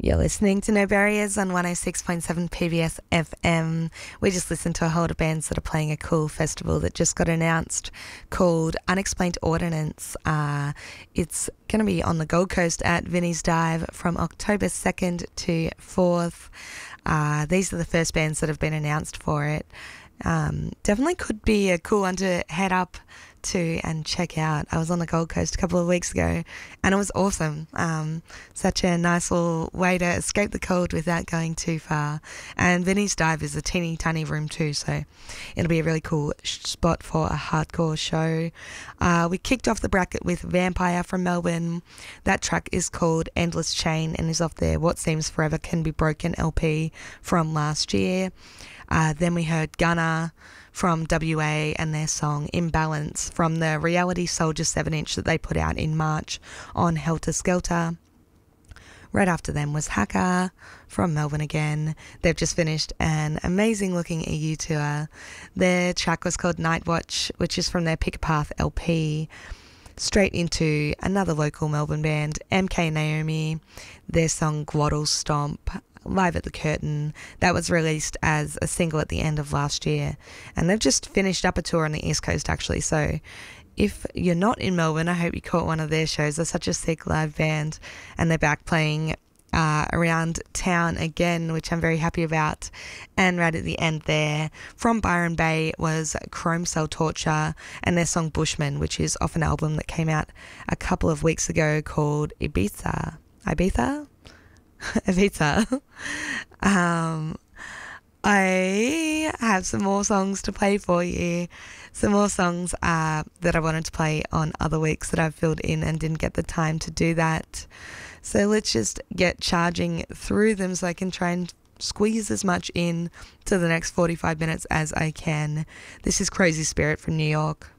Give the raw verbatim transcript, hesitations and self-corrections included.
You're listening to No Barriers on one oh six point seven P B S F M. We just listened to a whole lot of bands that are playing a cool festival that just got announced called Unexplained Ordinance. Uh, it's going to be on the Gold Coast at Vinnie's Dive from October second to fourth. Uh, these are the first bands that have been announced for it. Um, definitely could be a cool one to head up to and check out. I was on the Gold Coast a couple of weeks ago and it was awesome. Um, such a nice little way to escape the cold without going too far. And Vinnie's Dive is a teeny tiny room too, so it'll be a really cool sh- spot for a hardcore show. Uh, we kicked off the bracket with Vampire from Melbourne. That track is called Endless Chain and is off their What Seems Forever Can Be Broken L P from last year. Uh, then we heard Gunner from W A and their song Imbalance from the Reality Soldier seven inch that they put out in March on Helter Skelter. Right after them was Hacker from Melbourne again. They've just finished an amazing looking E U tour. Their track was called Night Watch, which is from their Pick a Path L P. Straight into another local Melbourne band, M K Naomi, their song Glottal Stomp, live at the Curtain. That was released as a single at the end of last year, and they've just finished up a tour on the East Coast actually, so if you're not in Melbourne, I hope you caught one of their shows. They're such a sick live band, and they're back playing uh, around town again, which I'm very happy about. And right at the end there, from Byron Bay, was Chrome Cell Torture and their song Bushman, which is off an album that came out a couple of weeks ago called Ibiza. Ibiza? Ibiza. um, I have some more songs to play for you. Some more songs uh, that I wanted to play on other weeks that I've filled in and didn't get the time to do that. So let's just get charging through them so I can try and squeeze as much in to the next forty-five minutes as I can. This is Crazy Spirit from New York.